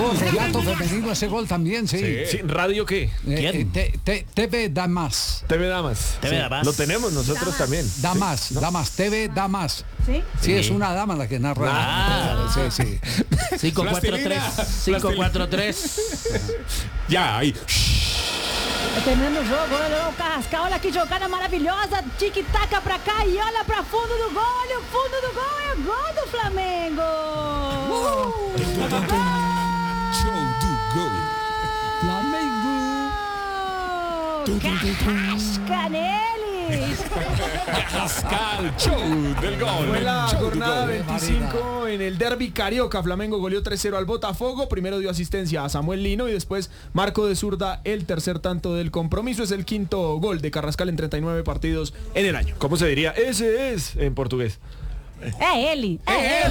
Colegiato femenino ese gol también, sí. Sí, ¿radio qué? ¿Quién? TV Damas. TV Damas. TV Damas. Lo tenemos nosotros también. Damas, Sí, ¿no? Damas, TV Damas. ¿Sí? Sí, es una dama la que narra. Sí. 5-4-3. Ya, aí. Terminando o jogo, olha o Carrascal, olha que jogada maravilhosa, tic-taca pra cá e olha pra fundo do gol, olha o fundo do gol, é gol do Flamengo! Show do gol. Flamengo. Carrasca neles! Carrascal, show del gol. Fue la Show del jornada gol. 25 en el derbi carioca. Flamengo goleó 3-0 al Botafogo. Primero dio asistencia a Samuel Lino y después marcó de zurda el tercer tanto del compromiso. Es el quinto gol de Carrascal en 39 partidos en el año. ¿Cómo se diría? Ese es en portugués. É ele!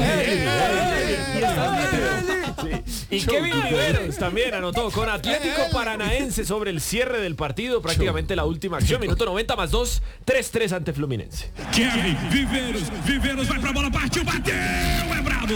Y Kevin Viveros también anotó con Atlético Paranaense sobre el cierre del partido, prácticamente la última acción, minuto 90 más 2, 3-3 ante Fluminense. Kevin Viveros vai pra bola, partiu, bateu, é brabo!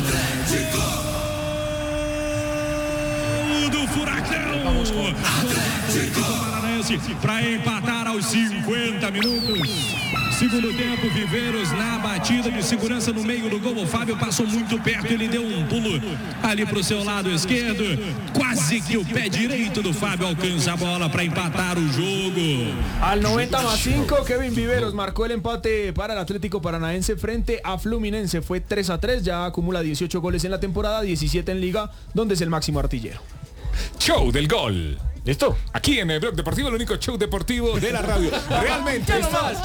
Do Furacão! Atlético Paranaense para empatar aos 50 minutos. Segundo tempo, Viveros na batida de segurança no meio do gol. O Fábio passou muito perto, ele deu um pulo ali pro seu lado esquerdo. Quase que o pé direito do Fábio alcança a bola para empatar o jogo. Al 90 más 5, Kevin Viveros marcó el empate para el Atlético Paranaense frente a Fluminense. Fue 3-3, ya acumula 18 goles en la temporada, 17 en Liga, donde es el máximo artillero. Show del gol. ¿Listo? Aquí en el Blog Deportivo, el único show deportivo de la radio. Realmente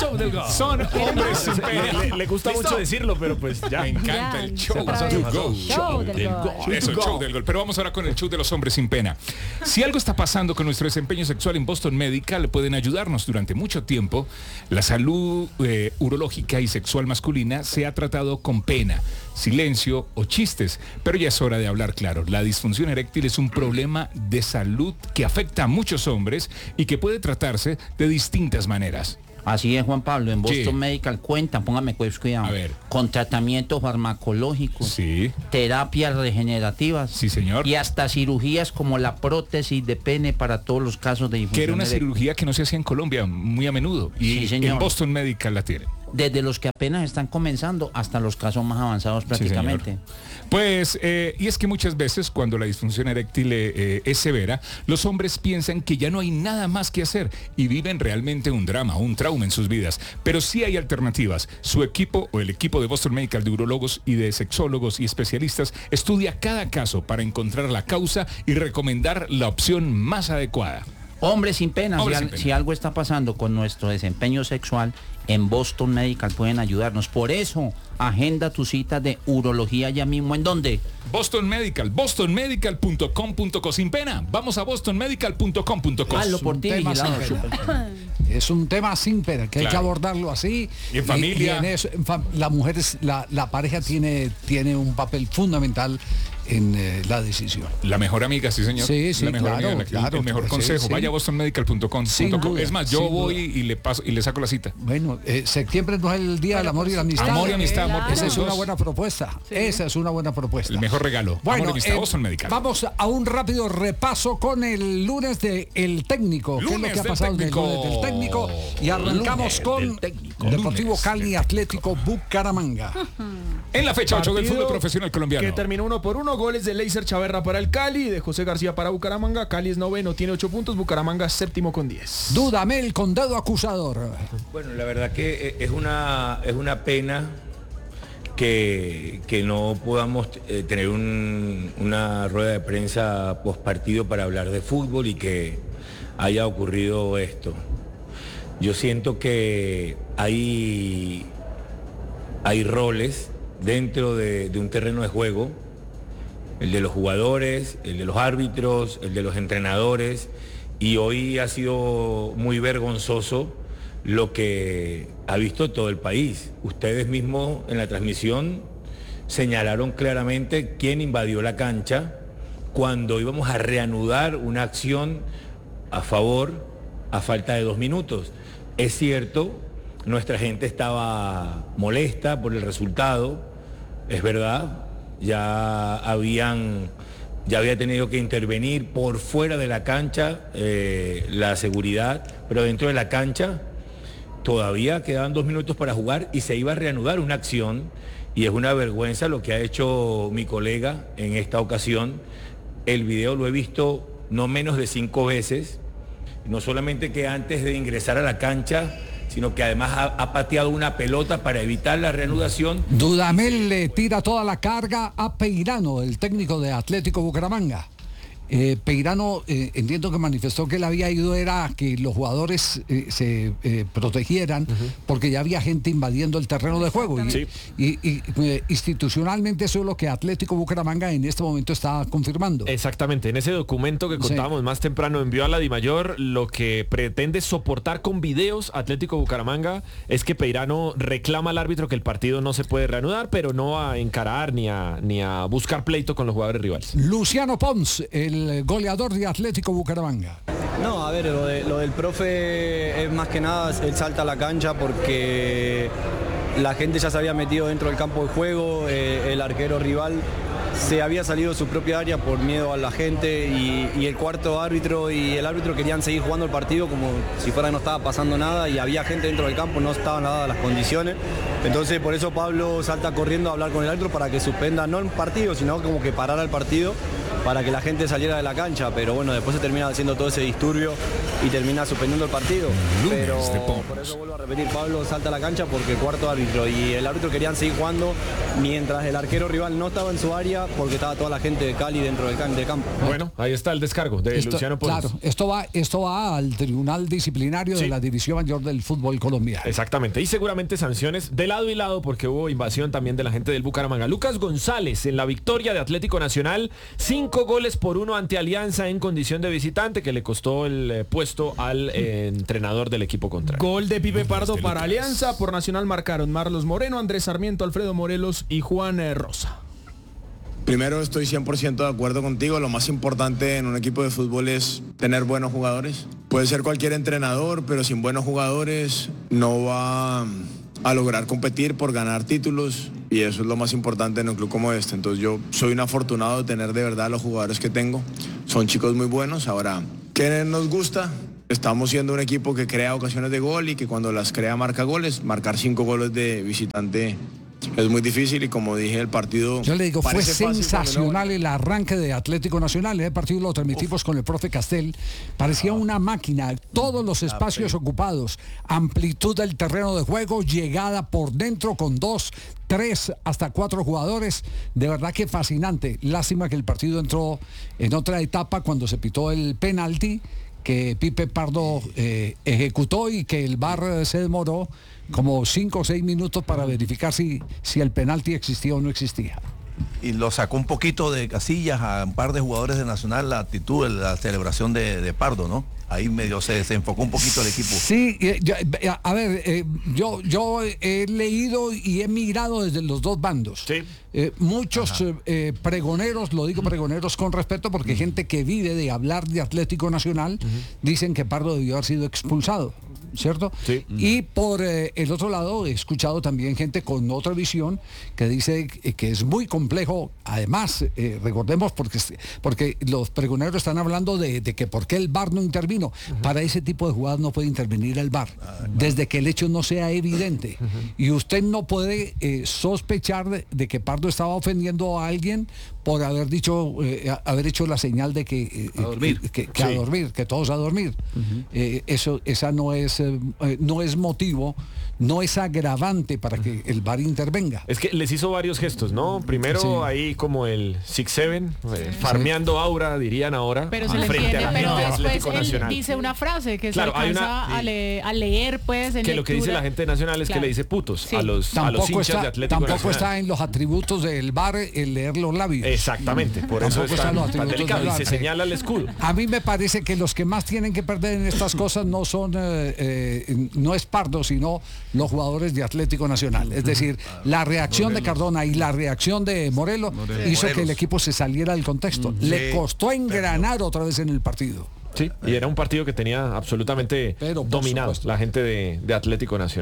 son hombres sin pena. Le gusta mucho decirlo, pero pues ya. Me encanta el show pasó, del se pasó. gol. Show del gol. Eso, el show del gol. Pero vamos ahora con el show de los hombres sin pena. Si algo está pasando con nuestro desempeño sexual en Boston Medical, pueden ayudarnos. Durante mucho tiempo, la salud urológica y sexual masculina se ha tratado con pena, silencio o chistes. Pero ya es hora de hablar claro. La disfunción eréctil es un problema de salud que afecta a muchos hombres y que puede tratarse de distintas maneras. Así es, Juan Pablo, en Boston ¿Qué? Medical cuentan, póngame pues cuidado, A ver. con tratamientos farmacológicos, Sí. terapias regenerativas, Sí, señor. y hasta cirugías como la prótesis de pene para todos los casos de Que disfunción era una eréctil. cirugía que no se hacía en Colombia muy a menudo. Y Sí, señor. en Boston Medical la tienen. Desde los que apenas están comenzando hasta los casos más avanzados prácticamente. Sí, señor. Pues, y es que muchas veces cuando la disfunción eréctil es severa, los hombres piensan que ya no hay nada más que hacer y viven realmente un drama, un trauma en sus vidas. Pero sí hay alternativas. Su equipo o el equipo de Boston Medical de urólogos y de sexólogos y especialistas estudia cada caso para encontrar la causa y recomendar la opción más adecuada. Hombres sin pena, Hombres sin pena. si algo está pasando con nuestro desempeño sexual, en Boston Medical pueden ayudarnos. Por eso, agenda tu cita de urología ya mismo. ¿En dónde? Boston Medical, bostonmedical.com.co. Sin pena, vamos a bostonmedical.com.co. Hazlo por ti, tema vigilado. sin pena. Es un tema sin pena, que hay que Claro. abordarlo así. Y en familia. y en eso, la mujer, la pareja tiene un papel fundamental en la decisión. La mejor amiga, sí señor. Sí, sí, la mejor claro, amiga, claro, el mejor sí, consejo. sí. Vaya a bostonmedical.com. Sin duda, Es más, yo sin voy duda. y le saco la cita. Bueno, septiembre no es el día del amor y la amistad. Amor y amistad, amor por Esa los es una dos. buena propuesta. Esa es una buena propuesta. El mejor regalo. Bueno, Amor y amistad, Boston Medical. vamos a un rápido repaso con el lunes de El Técnico. ¿Qué es lo Lunes que ha del pasado en el Técnico. lunes del Técnico? Y arrancamos Lunes con del Técnico. Deportivo Lunes Cali del Atlético Bucaramanga. En la fecha 8 del Partido fútbol profesional colombiano. Que terminó 1-1, goles de Leiser Chaverra para el Cali, de José García para Bucaramanga. Cali es noveno, tiene 8 puntos, Bucaramanga séptimo con 10. Dudamel con dedo acusador. Bueno, la verdad que es una pena que no podamos tener una rueda de prensa post partido para hablar de fútbol y que haya ocurrido esto. Yo siento que hay roles dentro de un terreno de juego, el de los jugadores, el de los árbitros, el de los entrenadores, y hoy ha sido muy vergonzoso lo que ha visto todo el país. Ustedes mismos en la transmisión señalaron claramente quién invadió la cancha cuando íbamos a reanudar una acción a favor a falta de 2 minutos. Es cierto, nuestra gente estaba molesta por el resultado, es verdad, ya habían ya había tenido que intervenir por fuera de la cancha la seguridad, pero dentro de la cancha todavía quedaban 2 minutos para jugar y se iba a reanudar una acción, y es una vergüenza lo que ha hecho mi colega en esta ocasión. El video lo he visto no menos de 5 veces, no solamente que antes de ingresar a la cancha, sino que además ha pateado una pelota para evitar la reanudación. Dudamel le tira toda la carga a Peirano, el técnico de Atlético Bucaramanga. Peirano, entiendo que manifestó que él había ido era a que los jugadores se protegieran, porque ya había gente invadiendo el terreno de juego y institucionalmente eso es lo que Atlético Bucaramanga en este momento está confirmando. Exactamente, en ese documento que contábamos más temprano envió a la DIMAYOR, lo que pretende soportar con videos Atlético Bucaramanga es que Peirano reclama al árbitro que el partido no se puede reanudar, pero no a encarar ni a buscar pleito con los jugadores rivales. Luciano Pons, el goleador de Atlético Bucaramanga. No, a ver, lo del profe es más que nada, él salta a la cancha porque la gente ya se había metido dentro del campo de juego, el arquero rival se había salido de su propia área por miedo a la gente y el cuarto árbitro y el árbitro querían seguir jugando el partido como si fuera no estaba pasando nada y había gente dentro del campo, no estaban dadas las condiciones. Entonces por eso Pablo salta corriendo a hablar con el árbitro para que suspenda no el partido, sino como que parara el partido para que la gente saliera de la cancha, pero bueno, después se termina haciendo todo ese disturbio y termina suspendiendo el partido. Pero por eso vuelvo a repetir, Pablo salta a la cancha porque el cuarto árbitro y el árbitro querían seguir jugando mientras el arquero rival no estaba en su área porque estaba toda la gente de Cali dentro del campo. Bueno, ahí está el descargo de Luciano Pons. Claro, esto va al Tribunal Disciplinario de la División Mayor del Fútbol colombiano. Exactamente, y seguramente sanciones de lado y lado porque hubo invasión también de la gente del Bucaramanga. Lucas González en la victoria de Atlético Nacional, 5-1 ante Alianza en condición de visitante, que le costó el puesto al entrenador del equipo contrario. Gol de Pipe Pardo para Alianza. Por Nacional marcaron Marlos Moreno, Andrés Sarmiento, Alfredo Morelos y Juan Rosa. Primero, estoy 100% de acuerdo contigo. Lo más importante en un equipo de fútbol es tener buenos jugadores. Puede ser cualquier entrenador, pero sin buenos jugadores no va a lograr competir por ganar títulos, y eso es lo más importante en un club como este. Entonces yo soy un afortunado de tener de verdad los jugadores que tengo. Son chicos muy buenos. Ahora, ¿qué nos gusta? Estamos siendo un equipo que crea ocasiones de gol y que cuando las crea marca goles. Marcar 5 goles de visitante es muy difícil y como dije, el partido... Yo le digo, fue sensacional el arranque de Atlético Nacional. El partido lo transmitimos con el profe Castel. Parecía una máquina, todos los espacios ocupados, amplitud del terreno de juego, llegada por dentro con 2, 3, hasta 4 jugadores. De verdad que fascinante. Lástima que el partido entró en otra etapa cuando se pitó el penalti que Pipe Pardo ejecutó y que el VAR se demoró como 5 o 6 minutos para verificar si el penalti existía o no existía. Y lo sacó un poquito de casillas a un par de jugadores de Nacional, la actitud, la celebración de Pardo, ¿no? Ahí medio se desenfocó un poquito el equipo. Sí, a ver, yo he leído y he migrado desde los dos bandos. Sí. Muchos pregoneros, lo digo pregoneros con respeto, porque gente que vive de hablar de Atlético Nacional, dicen que Pardo debió haber sido expulsado, ¿cierto? Sí. Y por el otro lado he escuchado también gente con otra visión que dice que es muy complejo. Además, recordemos, porque los pregoneros están hablando de que por qué el VAR no intervino. Para ese tipo de jugadas no puede intervenir el VAR, desde que el hecho no sea evidente. Y usted no puede sospechar de que Pardo estaba ofendiendo a alguien por haber dicho, haber hecho la señal de que a dormir, a dormir, que todos a dormir. Esa no es motivo, no es agravante para que el VAR intervenga. Es que les hizo varios gestos, ¿no? Primero ahí como el 6-7, farmeando aura, dirían ahora. Pero se le frente entiende, a la pero gente de después Atlético él Nacional. dice una frase que Claro, se alcanza a leer, pues, en que lo que dice la gente de Nacional es que le dice putos a los hinchas de Atlético Nacional. Tampoco está en los atributos del VAR el leer los labios. Exactamente, por eso está tan delicado y se señala el escudo. A mí me parece que los que más tienen que perder en estas cosas no son no es Pardo, sino los jugadores de Atlético Nacional. Es decir, la reacción de Cardona y la reacción de Morelos hizo que el equipo se saliera del contexto. Le costó engranar otra vez en el partido. Sí, y era un partido que tenía absolutamente dominado la gente de Atlético Nacional.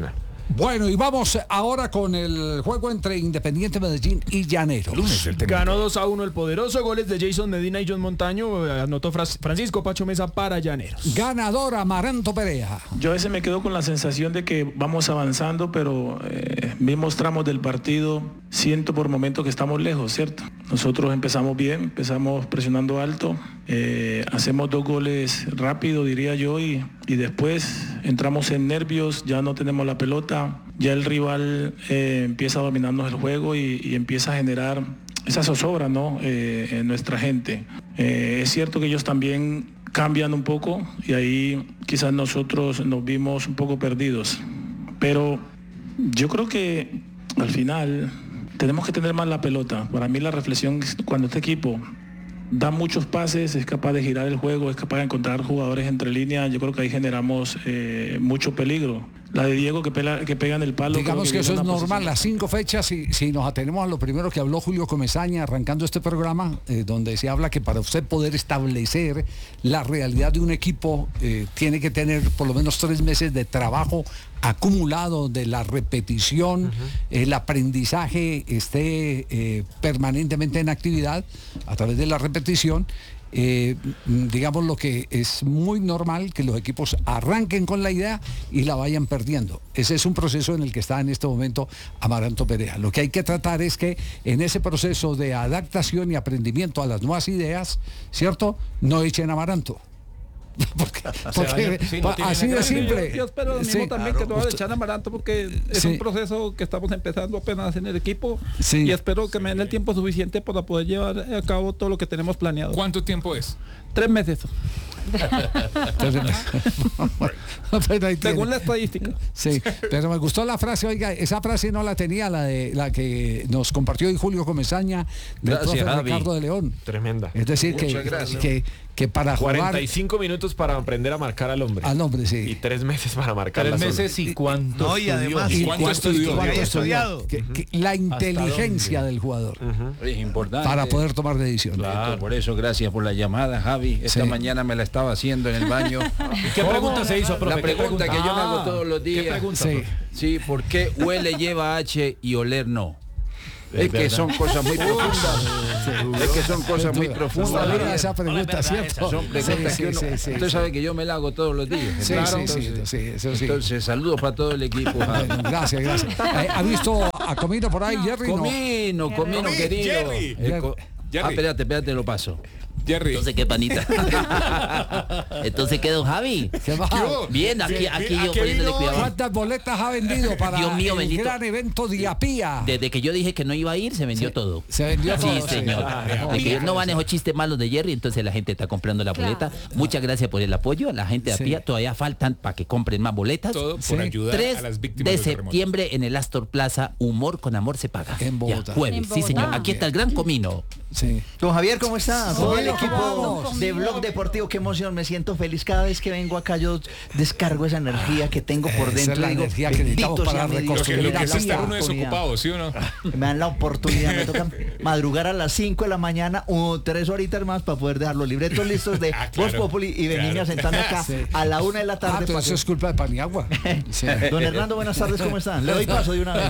Bueno, y vamos ahora con el juego entre Independiente Medellín y Llaneros. Ganó 2-1 el poderoso, goles de Jason Medina y John Montaño, anotó Francisco Pacho Mesa para Llaneros. Ganador Amaranto Perea. Yo a veces me quedo con la sensación de que vamos avanzando, pero mismos tramos del partido siento por momentos que estamos lejos, ¿cierto? Nosotros empezamos bien, empezamos presionando alto, hacemos 2 goles rápido, diría yo, y después entramos en nervios, ya no tenemos la pelota, ya el rival empieza a dominarnos el juego y empieza a generar esa zozobra, ¿no? En nuestra gente. Es cierto que ellos también cambian un poco y ahí quizás nosotros nos vimos un poco perdidos, pero yo creo que al final tenemos que tener más la pelota. Para mí la reflexión es cuando este equipo da muchos pases, es capaz de girar el juego, es capaz de encontrar jugadores entre líneas, yo creo que ahí generamos mucho peligro. La de Diego que pega en el palo. Digamos que eso es normal, las 5 fechas, si nos atenemos a lo primero que habló Julio Comesaña arrancando este programa, donde se habla que para usted poder establecer la realidad de un equipo, tiene que tener por lo menos 3 meses de trabajo acumulado, de la repetición, el aprendizaje esté permanentemente en actividad a través de la repetición. Digamos lo que es muy normal que los equipos arranquen con la idea y la vayan perdiendo. Ese es un proceso en el que está en este momento Amaranto Perea. Lo que hay que tratar es que en ese proceso de adaptación y aprendimiento a las nuevas ideas, ¿cierto?, no echen Amaranto. Porque así de simple. Yo espero lo mismo también, que no va a echar Amaranto, porque es un proceso que estamos empezando apenas en el equipo, y espero que me den el tiempo suficiente para poder llevar a cabo todo lo que tenemos planeado. ¿Cuánto tiempo es? 3 meses. Según la estadística. Sí, pero me gustó la frase, oiga, esa frase no la tenía, la que nos compartió hoy Julio Comesaña del profe Ricardo de León. Tremenda. Es decir, que para 45 minutos para aprender a marcar al hombre. Al hombre, sí. Y 3 meses para marcar 3 meses y cuánto. No, y además, ¿cuánto estudió? La inteligencia del jugador. Es importante. Para poder tomar decisiones. Claro, por eso, gracias por la llamada, Javi. Esta mañana me la estaba haciendo en el baño. ¿Qué pregunta se hizo, profe? La pregunta que yo me hago todos los días. ¿Qué pregunta, sí, ¿por qué huele lleva H y oler no? Es que son cosas muy profundas. Es que son cosas muy profundas. Esa pregunta, ¿cierto? Son preguntas que uno, usted sabe que yo me la hago todos los días. Sí, claro, entonces, saludos para todo el equipo. Bueno, gracias. ¿Ha visto a Comino por ahí, Jerry? Comino, querido. Jerry. Espérate, lo paso. Jerry. Entonces, ¿qué panita? Entonces, ¿qué, don Javi? Bien, aquí yo poniéndole cuidado. ¿Cuántas boletas ha vendido para Dios mío, el bendito. gran evento de Apía? Desde que yo dije que no iba a ir, se vendió todo. Se vendió todo. Sí, señor. De que yo no manejo chistes malos de Jerry, entonces la gente está comprando la boleta. Muchas gracias por el apoyo. La gente de Apía, todavía faltan para que compren más boletas. Todo por ayudar 3 a las víctimas de del terremoto. septiembre en el Astor Plaza, Humor con Amor se paga. En Bogotá. Jueves, sí, señor. Aquí está el gran Comino. Sí. Don Javier, ¿cómo está? Todo el equipo vamos. de Blog Deportivo, qué emoción, me siento feliz cada vez que vengo acá, yo descargo esa energía que tengo por dentro. Esa es la energía que necesitamos para reconstruir lo que la es estar vida. uno desocupado, ¿sí o no? Me dan la oportunidad, me toca madrugar a las 5 de la mañana o 3 horitas más para poder dejar los libretos listos de Voz Populi y venirme a sentarme acá a la 1 de la tarde. Pero eso es culpa de Paniagua. Don Hernando, buenas tardes, ¿cómo están? Le doy paso de una vez.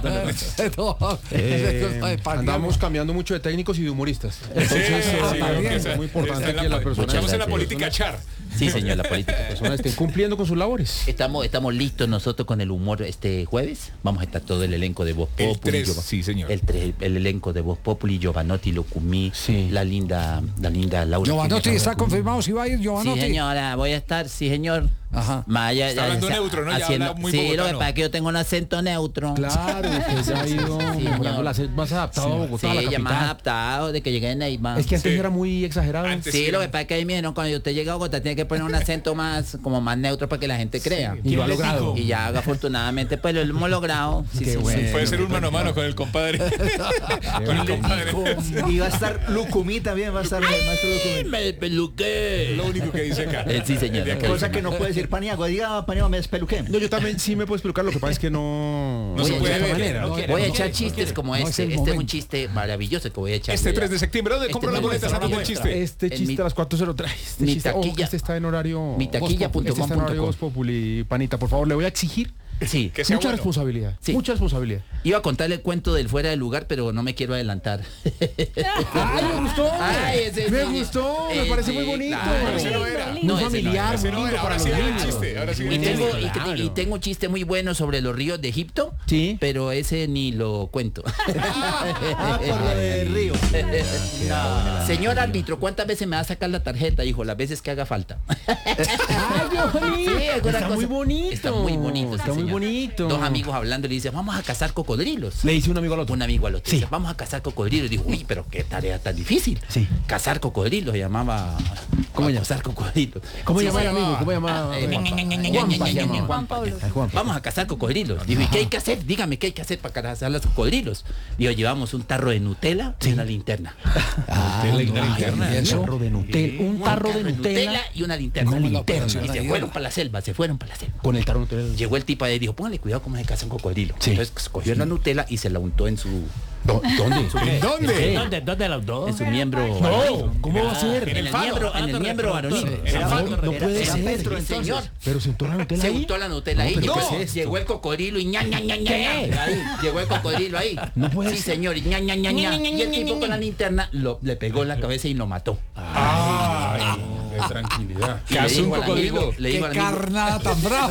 Andamos cambiando mucho de técnicos y de humoristas. Es muy importante que la persona Escuchamos en la política char. Sí, señor, la política. Las personas estén cumpliendo con sus labores. Estamos listos nosotros con el humor este jueves. Vamos a estar todo el elenco de Voz Populi. El 3, sí, señor. El elenco de Voz Populi, Giovanotti, Locumí, la linda Laura. Giovanotti está confirmado si va a ir Giovanotti. Sí, señora, voy a estar, sí, señor. Ajá. Está hablando neutro, ¿no? Ya habla muy sí, bogotano. lo que pasa es que yo tengo un acento neutro. Claro, usted ya ha ido mejorando la más adaptado a Bogotá, a la ya capital. más adaptado de que llegué en Neymar. Es que antes era muy exagerado. Sí, lo que pasa es que ahí mismo cuando usted llega a Bogotá tiene que poner un acento más como más neutro para que la gente crea. Y lo ha logrado. Y ya afortunadamente pues lo hemos logrado. Sí, Qué bueno. Puede ser un mano a mano con el compadre. Con el compadre. Y va a estar Lucumí también, va a estar el maestro Lucumí. Me peluqué. Lo único que dice acá. Sí, señor. Cosa que no puede decir despeluquear, Paniagua, diga, Paniagua, me despeluqué. No, yo también sí me puedo explicar, lo que pasa es que no Voy se a puede de echar- esta manera. voy a echar chistes como este. Este es un chiste maravilloso que voy a echar. Este 3 de septiembre, ¿dónde compro las boletas? Hablando del chiste. Este chiste a las 4:03. Este mi chiste, taquilla- este está en horario mitaquilla.com.co. Este está en horario Voz Populi, panita, por favor, le voy a exigir Sí. Que sea mucha bueno. responsabilidad. Sí. Mucha responsabilidad. Iba a contarle el cuento del fuera de lugar, pero no me quiero adelantar. ¡Ay, me gustó! Ay, ese me sí. gustó, me parece muy bonito. claro. Ese no era. Muy No, ese no familiar, era. muy Ese no lindo era. para Ahora los sí viene el niños. chiste. Ahora sí Y viene el tengo, chiste. y tengo un chiste muy bueno sobre los ríos de Egipto, Sí. pero ese ni lo cuento. Por lo del río. Señor árbitro, ¿cuántas veces me va a sacar la tarjeta, hijo? Las veces que haga falta. Sí, alguna Está muy cosa. bonito. Está muy bonito. Está sí, muy señor. bonito. Dos amigos hablando y le dicen, vamos a cazar cocodrilos. Le dice un amigo al otro. Un amigo al otro. Sí. Dice, vamos a cazar cocodrilos. Y dijo, uy, pero qué tarea tan difícil. Sí. Cazar cocodrilos, se llamaba. ¿Cómo llama? Cazar cocodrilos. ¿Cómo Sí, llama el sí. amigo? ¿Cómo llama? Juanpa se llamaba. Juan Pablo. Vamos a cazar cocodrilos. Dijo, ¿y qué hay que hacer? Dígame qué hay que hacer para cazar los cocodrilos. Dijo, llevamos un tarro de Nutella y una linterna. Un tarro de Nutella. Un tarro de Nutella. Y una linterna. Una linterna. Y se fueron para la selva, se fueron para la selva. Con el tarro de Nutella. Llegó el tipo ahí y dijo, póngale cuidado cómo se caza un cocodrilo. Sí. Entonces cogió la Nutella y se la untó en su... ¿Dónde? ¿Dónde? ¿Dónde la usó? En su miembro No, varonil. ¿cómo va a ser? En el miembro varonil. No puede Era ser. Petro, señor. Pero se untó la Nutella Se ahí. untó la Nutella ahí. pero Llegó, ¿qué es esto? llegó el cocodrilo y ña, ña, ña, ña, ña. Ahí, llegó el cocodrilo ahí. No puede Sí, ser. señor. Y ña, ña, ña, ña. Y el tipo con la linterna le pegó en la cabeza y lo mató. Ay, de tranquilidad. Y le Cazó un dijo al amigo, cocodrilo. le dijo Qué al amigo, carnada tan brava.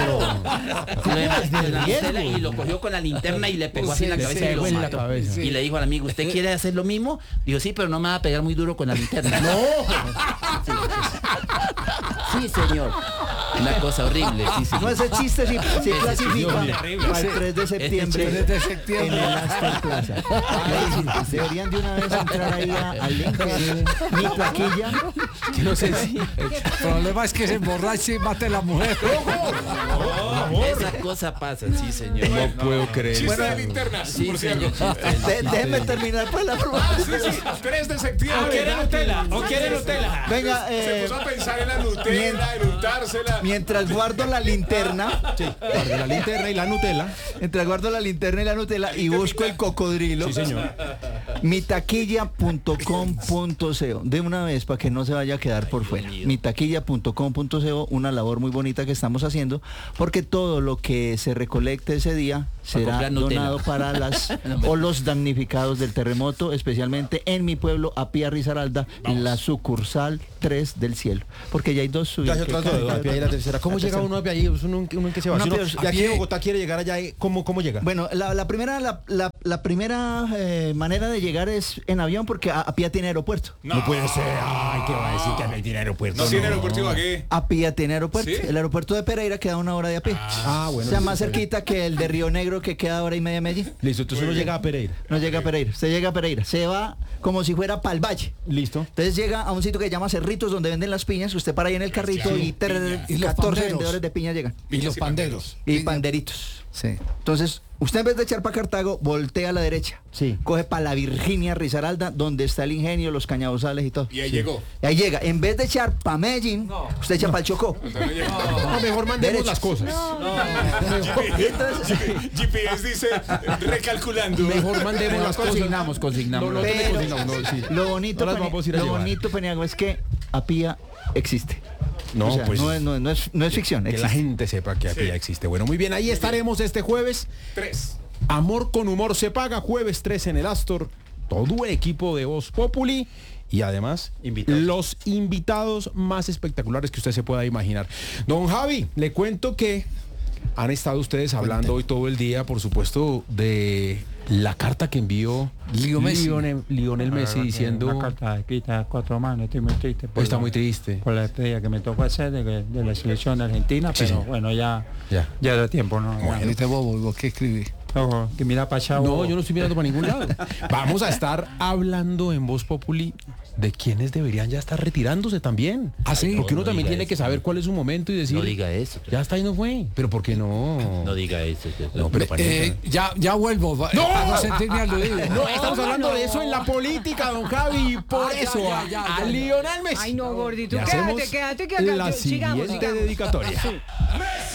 la Nutella y lo cogió con la linterna y le pegó así en la Sí, cabeza sí, y lo en la mató. cabeza. Y le dijo al amigo, ¿usted quiere hacer lo mismo? Dijo, sí, pero no me va a pegar muy duro con la linterna. ¡No! Sí, señor. Una cosa horrible. Sí, sí. No, ese chiste sí clasifica horrible. para el 3 de septiembre, 3 de septiembre. en el Astor Plaza. Deberían de una vez entrar ahí al link de mi taquilla. No sé si. El problema es que se emborrache y mate a la mujer. Esas cosas pasan, sí, señor. No puedo creer. Chiste de linternas, Sí, por señor. cierto. Déjenme terminar pues la Ah, promoción. sí, sí. 3 de septiembre. ¿O quiere Nutella? Venga, Se puso a pensar en la Nutella, en untársela. mientras guardo la linterna, Guarde la linterna y la Nutella. mientras guardo la linterna y la Nutella y busco el cocodrilo, Sí, señor. mitaquilla.com.co, de una vez para que no se vaya a quedar por fuera. Mitaquilla.com.co, una labor muy bonita que estamos haciendo, porque todo lo que se recolecte ese día será comprar Nutella. donado para las o los damnificados del terremoto, especialmente en mi pueblo, Apía Risaralda, la sucursal 3 del cielo, porque ya hay dos Ya suyas. se trató de ahí la tercera. ¿Cómo llega uno de ahí? ¿Uno en qué se va? Uno Si uno a pie. de aquí de Bogotá quiere llegar allá, ¿cómo llega? Bueno, la primera manera de llegar es en avión, porque Apía tiene aeropuerto. No puede ser. Ay, ¿qué va a decir que no tiene aeropuerto? No tiene aeropuerto Ibagué. Apía tiene aeropuerto. ¿Sí? El aeropuerto de Pereira queda 1 hora de a pie. Ah, bueno. O sea, más cerquita que el de Río Negro, que queda 1 hora y media de Medellín. Listo, entonces uno llega a Pereira. No llega a Pereira. Usted llega a Pereira. Se va como si fuera para el valle. Listo. Entonces llega a un sitio que se llama Cerritos, donde venden las piñas. Usted para ahí en el carrito y Y los 14 panderos. vendedores de piña llegan. Y los panderos. Y panderitos. Sí. Entonces, usted en vez de echar para Cartago, voltea a la derecha. Sí. Coge para la Virginia Risaralda, donde está el ingenio, los cañabozales y todo. Y ahí llegó. Y ahí llega. En vez de echar para Medellín, usted echa para el Chocó. No, mejor mandemos Derecho. las cosas. GPS dice, recalculando. Mejor mandemos las cosas. Consignamos. No, Pero consignamos, no, sí. lo bonito, No las vamos a ir a lo llevar. bonito, Peniagua, es que Apía existe. No, O sea, pues. no es ficción. Que la existe. gente sepa que aquí ya existe. Bueno, muy bien, ahí estaremos este jueves. 3. Amor con humor se paga, jueves 3 en el Astor. Todo el equipo de Voz Populi. Y además, los invitados más espectaculares que usted se pueda imaginar. Don Javi, le cuento que han estado ustedes hablando hoy todo el día, por supuesto, de la carta que envió Lionel Messi diciendo... Una carta escrita a 4 manos, estoy muy triste. Está muy triste. Por la despedida que me tocó hacer de la selección de Argentina, Sí, pero sí. bueno, ya da tiempo, ¿no? Bueno, este bobo, ¿vos qué escribí? Ojo, que mira para allá. No, yo no estoy mirando para ningún lado. Vamos a estar hablando en Voz Populi de quienes deberían ya estar retirándose también. ¿Ah, sí? Porque uno No también diga tiene eso. que saber cuál es su momento y decir... No diga eso. Ya está y no fue. Pero ¿por qué no? No diga eso. No, pero ya vuelvo. ¡No! Para no sentirme aludido. No, estamos hablando de eso en la política, don Javi. Y por eso a Lionel Messi Ay, no, gordito. le hacemos Quédate, que la sigamos. siguiente dedicatoria. Sí.